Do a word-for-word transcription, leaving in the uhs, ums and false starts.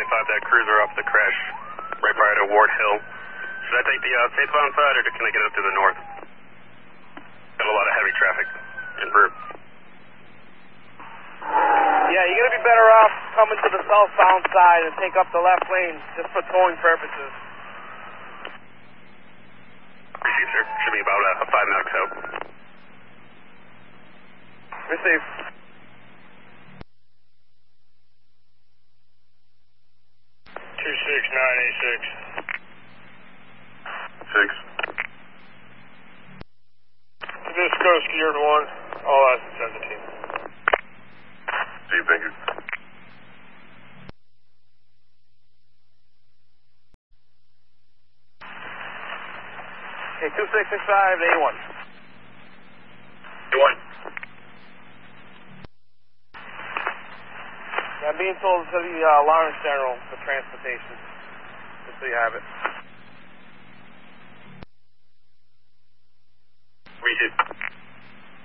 ninety-five, that cruiser off the crash right prior to Ward Hill. Should I take the uh, southbound side, or can I get up to the north? Got a lot of heavy traffic en route. Yeah, you're going to be better off coming to the southbound side and take up the left lane just for towing purposes. Receive, sir. Should be about uh, five knots out. Receive. two six nine eight six. Six. This Coast Geared one, all assets as a team. See you, thank you. Okay, two six six five, A one. A one. Yeah, I'm being told to the uh, Lawrence General for transportation, just so you have it.